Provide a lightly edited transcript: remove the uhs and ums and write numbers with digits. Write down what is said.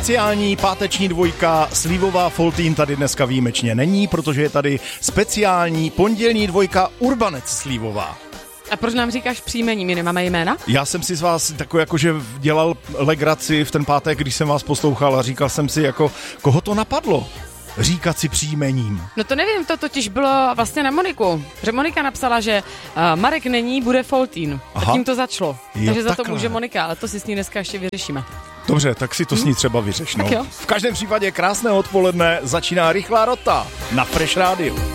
Speciální páteční dvojka Slívová Foltín tady dneska výjimečně není, protože je tady speciální pondělní dvojka Urbanec Slívová. A proč nám říkáš příjmení, my nemáme jména? Já jsem si z vás takový jakože dělal legraci v ten pátek, když jsem vás poslouchal a říkal jsem si jako, koho to napadlo říkat si příjmením. No to nevím, to totiž bylo vlastně na Moniku. Že Monika napsala, že Marek není, bude Foltín. A tím to začalo. Takže za to může Monika, ale to si s ní dneska ještě vyřešíme. Dobře, tak si to s ní třeba vyřeš. No. V každém případě krásné odpoledne, začíná Rychlá rota na Fresh Rádiu.